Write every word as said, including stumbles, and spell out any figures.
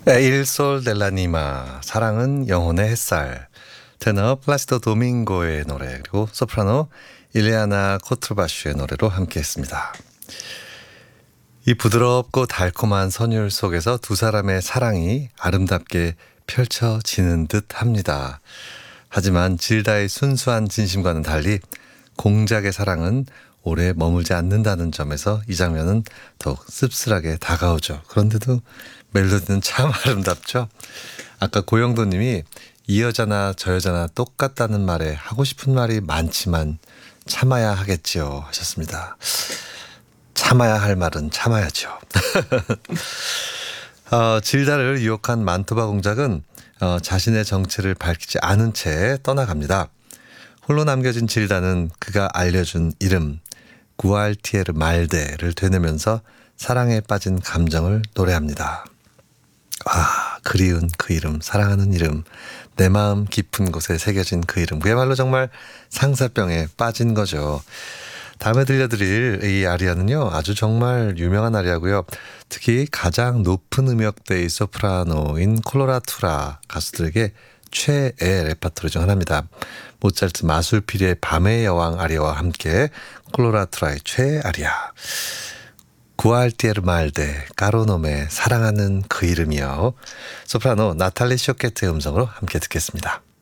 에일 솔 델라니마 사랑은 영혼의 햇살. 테너 플라시도 도밍고의 노래, 그리고 소프라노 일레아나 코트르바슈의 노래로 함께했습니다. 이 부드럽고 달콤한 선율 속에서 두 사람의 사랑이 아름답게 펼쳐지는 듯 합니다. 하지만 질다의 순수한 진심과는 달리 공작의 사랑은 오래 머물지 않는다는 점에서 이 장면은 더욱 씁쓸하게 다가오죠. 그런데도 멜로디는 참 아름답죠. 아까 고영도 님이 이 여자나 저 여자나 똑같다는 말에 하고 싶은 말이 많지만 참아야 하겠지요 하셨습니다. 참아야 할 말은 참아야죠. 어, 질다를 유혹한 만토바 공작은 어, 자신의 정체를 밝히지 않은 채 떠나갑니다. 홀로 남겨진 질다는 그가 알려준 이름 구알티에르 말데를 되뇌면서 사랑에 빠진 감정을 노래합니다. 아, 그리운 그 이름, 사랑하는 이름, 내 마음 깊은 곳에 새겨진 그 이름, 그야말로 정말 상사병에 빠진 거죠. 다음에 들려드릴 이 아리아는요, 아주 정말 유명한 아리아고요. 특히 가장 높은 음역대의 소프라노인 콜로라투라 가수들에게 최애 레파토리 중 하나입니다. 모차르트 마술피리의 밤의 여왕 아리아와 함께 콜로라투라의 최애 아리아. 구알티에르 말데 까로노메 사랑하는 그 이름이요. 소프라노 나탈리 쇼케트의 음성으로 함께 듣겠습니다.